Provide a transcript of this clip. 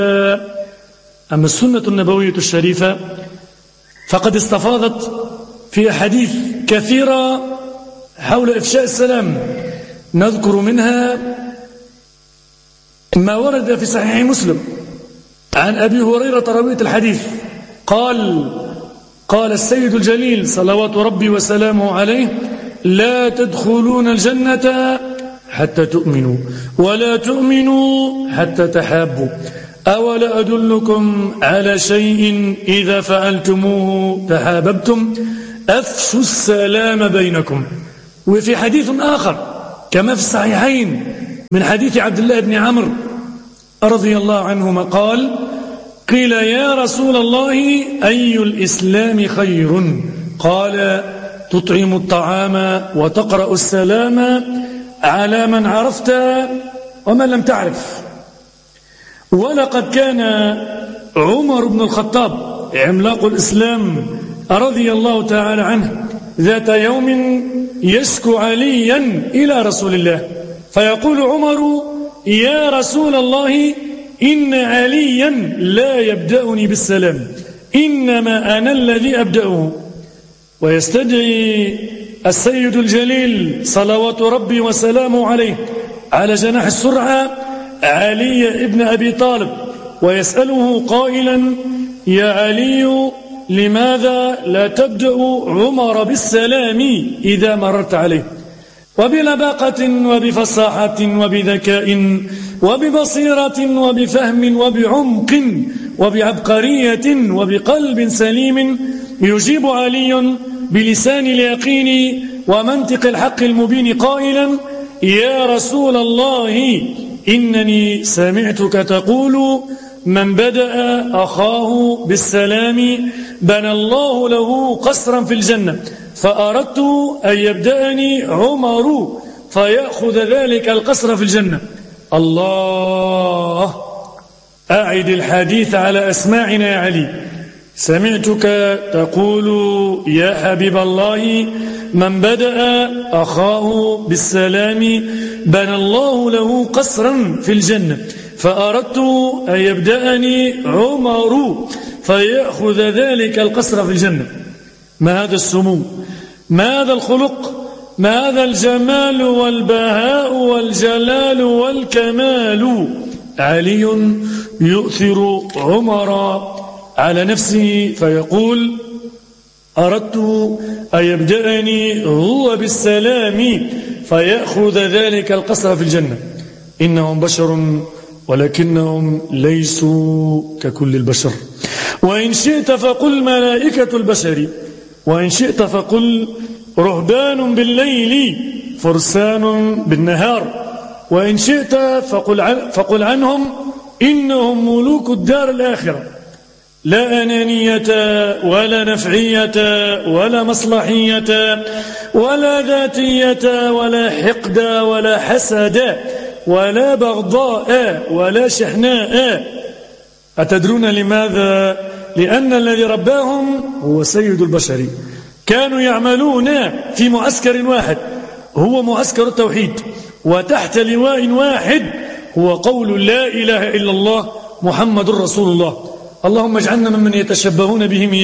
أما السنة النبوية الشريفة فقد استفاضت في أحاديث كثيرة حول إفشاء السلام. نذكر منها ما ورد في صحيح مسلم عن أبي هريرة راوي الحديث قال السيد الجليل صلوات ربي وسلامه عليه: لا تدخلون الجنة حتى تؤمنوا ولا تؤمنوا حتى تحابوا، أولا أدلكم على شيء إذا فعلتموه تحاببتم، أفشوا السلام بينكم. وفي حديث آخر كما في الصحيحين من حديث عبد الله بن عمرو رضي الله عنهما قيل يا رسول الله أي الإسلام خير؟ قال: تطعم الطعام وتقرأ السلام على من عرفت ومن لم تعرف. ولقد كان عمر بن الخطاب عملاق الإسلام رضي الله تعالى عنه ذات يوم يشكو عليا إلى رسول الله، فيقول عمر: يا رسول الله إن عليا لا يبدأني بالسلام، إنما أنا الذي أبدأه. ويستدعي السيد الجليل صلوات ربي وسلامه عليه على جناح السرعة علي ابن أبي طالب ويسأله قائلا: يا علي لماذا لا تبدأ عمر بالسلام إذا مررت عليه؟ وبلباقة وبفصاحة وبذكاء وببصيرة وبفهم وبعمق وبعبقرية وبقلب سليم يجيب علي بلسان اليقين ومنطق الحق المبين قائلا: يا رسول الله إنني سمعتك تقول: من بدأ أخاه بالسلام بنى الله له قصرا في الجنة، فأردت أن يبدأني عمر فيأخذ ذلك القصر في الجنة. الله، أعد الحديث على أسماعنا يا علي. سمعتك تقول يا حبيب الله: من بدأ أخاه بالسلام بنى الله له قصرا في الجنة، فأردت أن يبدأني عمر فيأخذ ذلك القصر في الجنة. ما هذا السمو، ما هذا الخلق، ما هذا الجمال والبهاء والجلال والكمال. علي يؤثر عمر على نفسه فيقول: أردت أن يبدأني هو بالسلام فيأخذ ذلك القصر في الجنة. إنهم بشر ولكنهم ليسوا ككل البشر. وإن شئت فقل ملائكة البشر، وإن شئت فقل رهبان بالليل فرسان بالنهار، وإن شئت فقل عنهم إنهم ملوك الدار الآخرة، لا أنانية ولا نفعية ولا مصلحية ولا ذاتية ولا حقد ولا حسد ولا بغضاء ولا شحناء. أتدرون لماذا؟ لأن الذي رباهم هو سيد البشر. كانوا يعملون في معسكر واحد هو معسكر التوحيد، وتحت لواء واحد هو قول لا إله إلا الله محمد رسول الله. اللهم اجعلنا ممن يتشبهون بهم